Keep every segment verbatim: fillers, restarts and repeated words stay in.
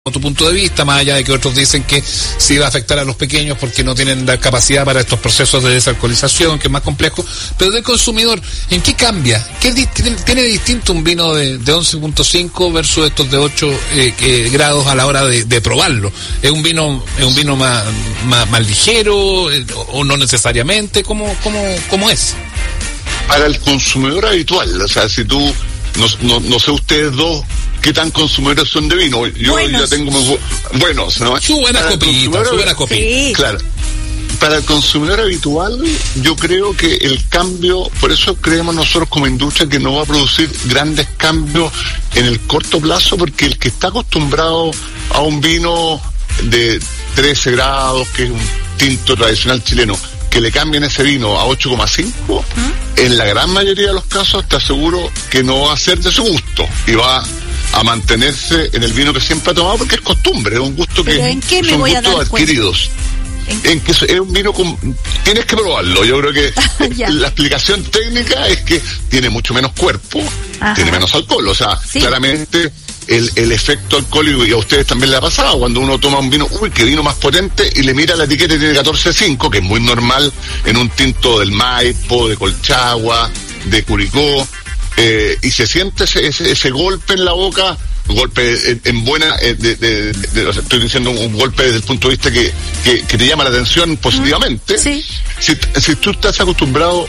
tu punto de vista, más allá de que otros dicen que sí va a afectar a los pequeños porque no tienen la capacidad para estos procesos de desalcoholización, que es más complejo, pero del consumidor, ¿en qué cambia? ¿Qué tiene, tiene distinto un vino de, de once punto cinco versus estos de ocho eh, eh, grados a la hora de, de probarlo? ¿Es un vino es un vino más, más, más ligero eh, o no necesariamente? ¿Cómo, cómo, cómo es? Para el consumidor habitual, o sea, si tú, no, no, no sé ustedes dos, ¿qué tan consumidores son de vino? Yo buenos. ya tengo muy buenos, ¿no? Su buena copita, su buena copita. Sí. Claro. Para el consumidor habitual, yo creo que el cambio, por eso creemos nosotros como industria que no va a producir grandes cambios en el corto plazo, porque el que está acostumbrado a un vino de trece grados, que es un tinto tradicional chileno, que le cambien ese vino a ocho coma cinco, ¿Mm? en la gran mayoría de los casos te aseguro que no va a ser de su gusto y va a mantenerse en el vino que siempre ha tomado, porque es costumbre, es un gusto que ¿en qué me son voy a gustos dar adquiridos. ¿En, en que es un vino con, tienes que probarlo. Yo creo que la explicación técnica es que tiene mucho menos cuerpo, Ajá. tiene menos alcohol, o sea, sí. claramente el, el efecto alcohólico, y a ustedes también le ha pasado, cuando uno toma un vino, uy, qué vino más potente, y le mira la etiqueta y tiene catorce punto cinco, que es muy normal en un tinto del Maipo, de Colchagua, de Curicó, eh, y se siente ese, ese, ese golpe en la boca, golpe en, en buena, eh, de, de, de, de, estoy diciendo un golpe desde el punto de vista que, que, que te llama la atención positivamente. Sí. Si, si tú estás acostumbrado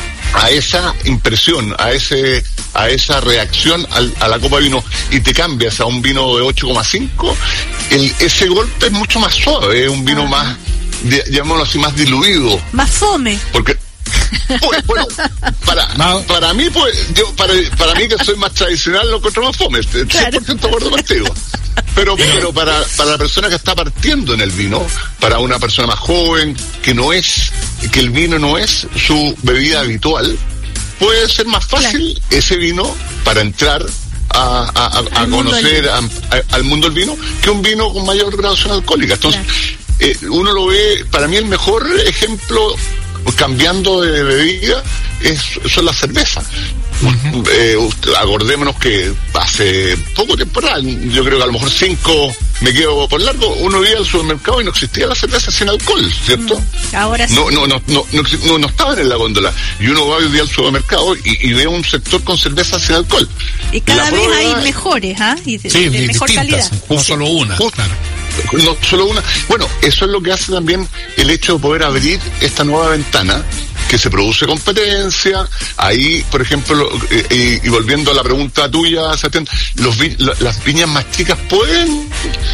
a esa impresión, a ese a esa reacción al, a la copa de vino, y te cambias a un vino de ocho coma cinco, el, ese golpe es mucho más suave, es un vino Ajá. más, de, llamémoslo así, más diluido. Más fome. Porque Pues, bueno, para, no. para mí, pues, yo, para, para mí que soy más tradicional, lo encuentro más fome, cien por ciento de acuerdo contigo. Pero, pero para, para la persona que está partiendo en el vino, para una persona más joven, que no es, que el vino no es su bebida habitual, puede ser más fácil claro. ese vino para entrar a, a, a, a conocer a, a, al mundo del vino, que un vino con mayor graduación alcohólica. Entonces, claro. eh, uno lo ve, para mí el mejor ejemplo cambiando de bebida es, son las cervezas. Uh-huh. Eh, acordémonos que hace poco temporal, yo creo que a lo mejor cinco, me quedo por largo, uno iba al supermercado y no existía la cerveza sin alcohol, ¿cierto? Mm, ahora sí. No, no, no, no, no, no, no estaban en la góndola. Y uno va hoy día al supermercado y, y ve un sector con cerveza sin alcohol. Y cada la vez prueba, hay mejores, ¿ah? ¿eh? Y de, sí, de mejor distintas, calidad. no solo una, Justo, claro. No solo una. Bueno, eso es lo que hace también el hecho de poder abrir esta nueva ventana, que se produce competencia. Ahí, por ejemplo, eh, y, y volviendo a la pregunta tuya, Satén, los vi, la, las viñas más chicas pueden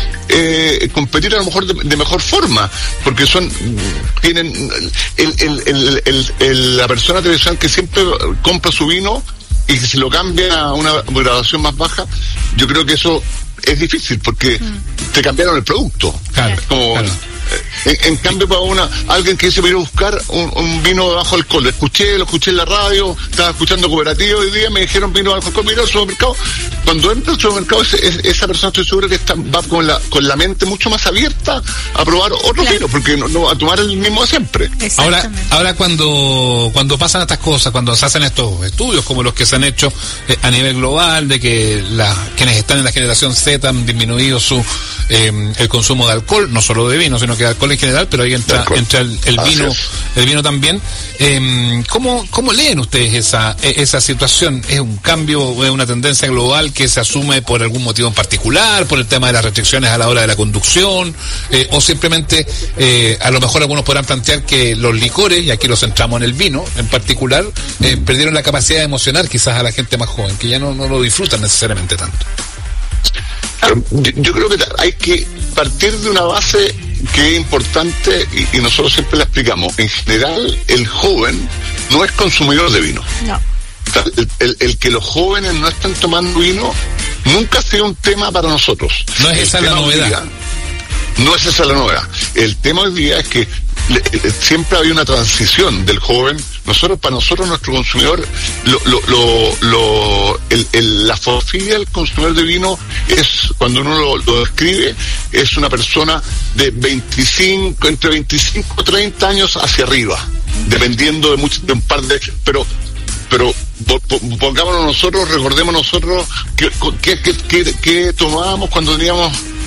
eh, competir a lo mejor de, de mejor forma, porque son tienen el, el, el, el, el, la persona tradicional que siempre compra su vino y que si lo cambia a una graduación más baja, yo creo que eso es difícil, porque mm. te cambiaron el producto. Claro, como claro. En, en cambio, para una alguien que dice voy a ir a buscar un, un vino de bajo alcohol, lo escuché, lo escuché en la radio, estaba escuchando Cooperativo hoy día, me dijeron vino de bajo alcohol, vino al supermercado. Cuando entra al supermercado, ese, es, esa persona, estoy seguro que está, va con la con la mente mucho más abierta a probar otro claro. vino, porque no, no va a tomar el mismo de siempre. Ahora, ahora cuando cuando pasan estas cosas, cuando se hacen estos estudios como los que se han hecho eh, a nivel global, de que la, quienes están en la generación Z han disminuido su eh, el consumo de alcohol, no solo de vino, sino que de alcohol en general, pero ahí entra, entra el, el vino, el vino también. Eh, ¿cómo, ¿Cómo leen ustedes esa, esa situación? ¿Es un cambio, es una tendencia global que se asume por algún motivo en particular, por el tema de las restricciones a la hora de la conducción, eh, o simplemente eh, a lo mejor algunos podrán plantear que los licores, y aquí los centramos en el vino en particular, eh, perdieron la capacidad de emocionar quizás a la gente más joven, que ya no, no lo disfrutan necesariamente tanto? Yo, yo creo que hay que partir de una base que es importante y, y nosotros siempre la explicamos. En general, el joven no es consumidor de vino. No. El, el, el que los jóvenes no están tomando vino nunca ha sido un tema para nosotros. No es esa la novedad. Día, no es esa la novedad. El tema hoy día es que le, le, siempre había una transición del joven. Nosotros, para nosotros, nuestro consumidor, lo, lo, lo, lo el, el, la fotografía del consumidor de vino es, cuando uno lo, lo describe, es una persona de veinticinco, entre veinticinco y treinta años hacia arriba, dependiendo de, mucho, de un par de, pero, pero pongámonos nosotros, recordemos nosotros que, que, que, que, que tomábamos cuando teníamos